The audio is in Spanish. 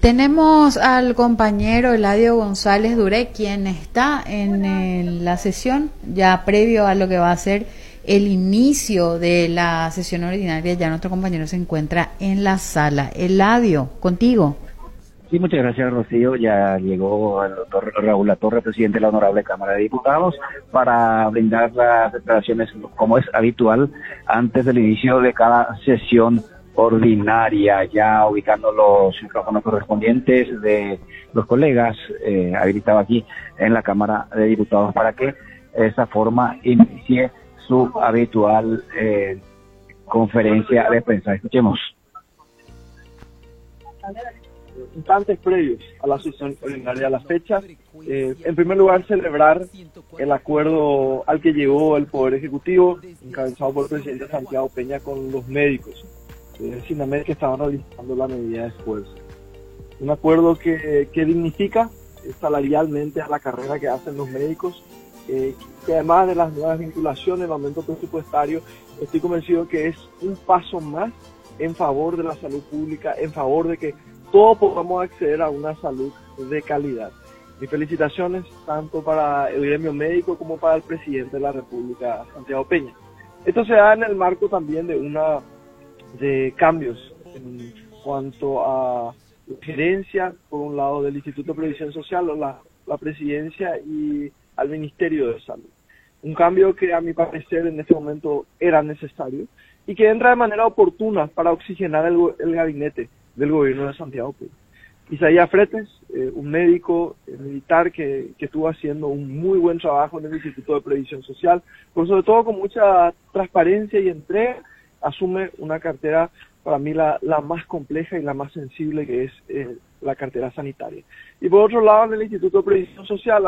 Tenemos al compañero Eladio González Duré, quien está en la sesión, ya previo a lo que va a ser el inicio de la sesión ordinaria. Ya nuestro compañero se encuentra en la sala. Eladio, contigo. Sí, muchas gracias, Rocío. Ya llegó el doctor Raúl Latorre, presidente de la Honorable Cámara de Diputados, para brindar las declaraciones, como es habitual, antes del inicio de cada sesión ordinaria, ya ubicando los micrófonos correspondientes de los colegas habilitados aquí en la Cámara de Diputados para que de esa forma inicie su habitual conferencia de prensa. Escuchemos. Instantes previos a la sesión ordinaria, a las fechas, en primer lugar celebrar el acuerdo al que llegó el Poder Ejecutivo, encabezado por el presidente Santiago Peña, con los médicos de SINAMED que estaban realizando la medida de esfuerzo. Un acuerdo que dignifica salarialmente a la carrera que hacen los médicos, que además de las nuevas vinculaciones, el aumento presupuestario, estoy convencido que es un paso más en favor de la salud pública, en favor de que todos podamos acceder a una salud de calidad. Mis felicitaciones tanto para el gremio médico como para el presidente de la República, Santiago Peña. Esto se da en el marco también de cambios en cuanto a la gerencia, por un lado, del Instituto de Previsión Social, o la presidencia, y al Ministerio de Salud. Un cambio que a mi parecer en este momento era necesario y que entra de manera oportuna para oxigenar el gabinete del gobierno de Santiago Peña. Isaías Fretes, un médico militar que estuvo haciendo un muy buen trabajo en el Instituto de Previsión Social, pero sobre todo con mucha transparencia y entrega, asume una cartera para mí la más compleja y la más sensible, que es la cartera sanitaria. Y por otro lado, en el Instituto de Previsión Social